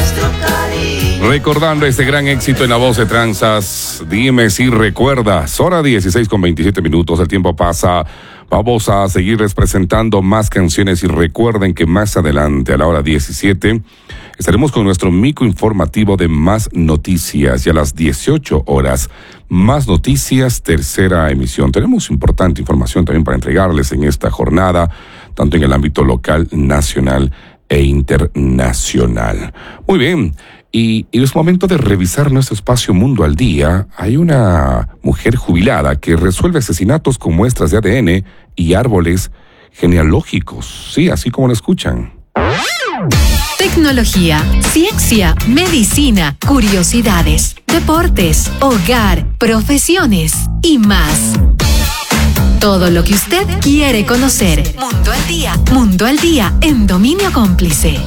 nuestro cariño. Recordando este gran éxito en la voz de Tranzas, dime si recuerdas. Hora 16:27, el tiempo pasa. Vamos a seguirles presentando más canciones y recuerden que más adelante, a la hora 17, estaremos con nuestro mico informativo de Más Noticias y a las 18 horas, Más Noticias, tercera emisión. Tenemos importante información también para entregarles en esta jornada, tanto en el ámbito local, nacional e internacional. Muy bien. Y es momento de revisar nuestro espacio Mundo al Día. Hay una mujer jubilada que resuelve asesinatos con muestras de ADN y árboles genealógicos. Sí, así como lo escuchan. Tecnología, ciencia, medicina, curiosidades, deportes, hogar, profesiones y más. Todo lo que usted quiere conocer. Mundo al Día en Dominio Cómplice.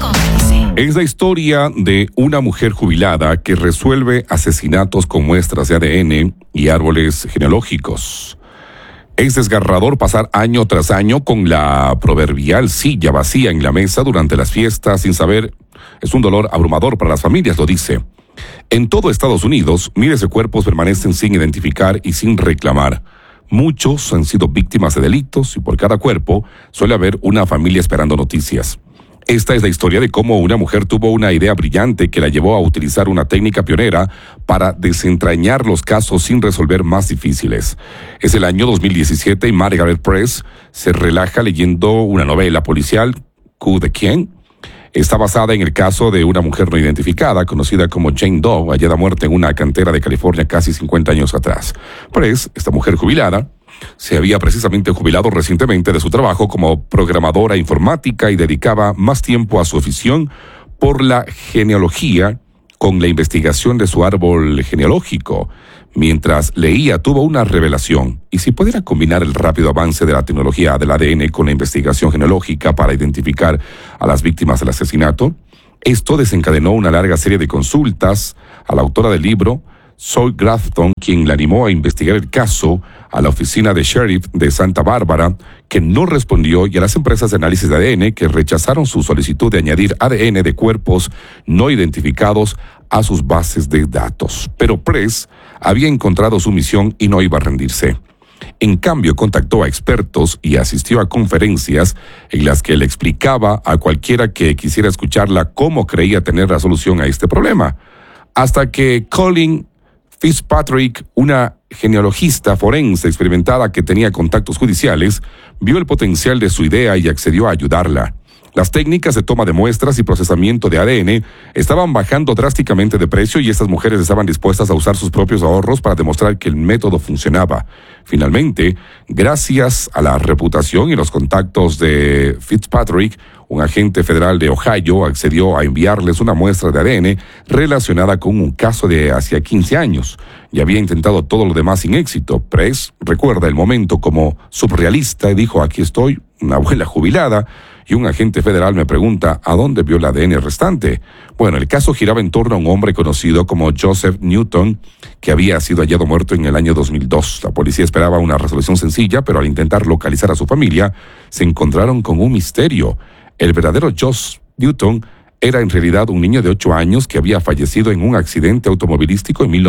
Es la historia de una mujer jubilada que resuelve asesinatos con muestras de ADN y árboles genealógicos. Es desgarrador pasar año tras año con la proverbial silla vacía en la mesa durante las fiestas sin saber. Es un dolor abrumador para las familias, lo dice. En todo Estados Unidos, miles de cuerpos permanecen sin identificar y sin reclamar. Muchos han sido víctimas de delitos y por cada cuerpo suele haber una familia esperando noticias. Esta es la historia de cómo una mujer tuvo una idea brillante que la llevó a utilizar una técnica pionera para desentrañar los casos sin resolver más difíciles. Es el año 2017 y Margaret Press se relaja leyendo una novela policial, Q de quién. Está basada en el caso de una mujer no identificada, conocida como Jane Doe, hallada muerta en una cantera de California casi 50 años atrás. Press, esta mujer jubilada, se había precisamente jubilado recientemente de su trabajo como programadora informática y dedicaba más tiempo a su afición por la genealogía con la investigación de su árbol genealógico. Mientras leía, tuvo una revelación. ¿Y si pudiera combinar el rápido avance de la tecnología del ADN con la investigación genealógica para identificar a las víctimas del asesinato? Esto desencadenó una larga serie de consultas a la autora del libro, Zoe Grafton, quien la animó a investigar el caso a la oficina de sheriff de Santa Bárbara, que no respondió, y a las empresas de análisis de ADN que rechazaron su solicitud de añadir ADN de cuerpos no identificados a sus bases de datos. Pero Press había encontrado su misión y no iba a rendirse. En cambio, contactó a expertos y asistió a conferencias en las que le explicaba a cualquiera que quisiera escucharla cómo creía tener la solución a este problema. Hasta que Colin Fitzpatrick, una genealogista forense experimentada que tenía contactos judiciales, vio el potencial de su idea y accedió a ayudarla. Las técnicas de toma de muestras y procesamiento de ADN estaban bajando drásticamente de precio y estas mujeres estaban dispuestas a usar sus propios ahorros para demostrar que el método funcionaba. Finalmente, gracias a la reputación y los contactos de Fitzpatrick, un agente federal de Ohio accedió a enviarles una muestra de ADN relacionada con un caso de hacia 15 años. Y había intentado todo lo demás sin éxito. Press recuerda el momento como surrealista y dijo: aquí estoy, una abuela jubilada, y un agente federal me pregunta ¿a dónde vio el ADN restante? Bueno, el caso giraba en torno a un hombre conocido como Joseph Newton, que había sido hallado muerto en el año 2002. La policía esperaba una resolución sencilla, pero al intentar localizar a su familia, se encontraron con un misterio. El verdadero Joseph Newton era en realidad un niño de 8 años que había fallecido en un accidente automovilístico en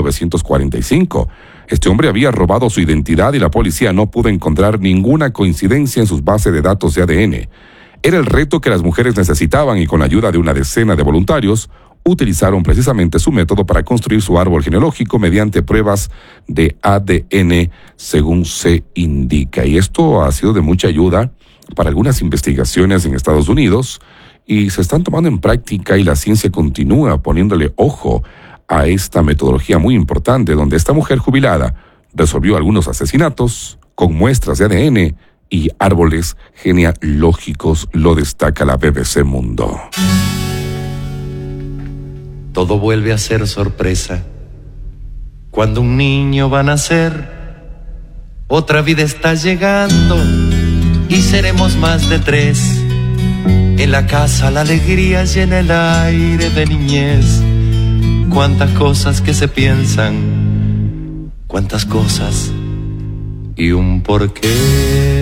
1945. Este hombre había robado su identidad y la policía no pudo encontrar ninguna coincidencia en sus bases de datos de ADN. Era el reto que las mujeres necesitaban y con la ayuda de una decena de voluntarios, utilizaron precisamente su método para construir su árbol genealógico mediante pruebas de ADN, según se indica. Y esto ha sido de mucha ayuda para algunas investigaciones en Estados Unidos y se están tomando en práctica y la ciencia continúa poniéndole ojo a esta metodología muy importante donde esta mujer jubilada resolvió algunos asesinatos con muestras de ADN y árboles genealógicos, lo destaca la BBC Mundo. Todo vuelve a ser sorpresa cuando un niño va a nacer. Otra vida está llegando y seremos más de 3. En la casa la alegría llena el aire de niñez. Cuántas cosas que se piensan, cuántas cosas y un porqué.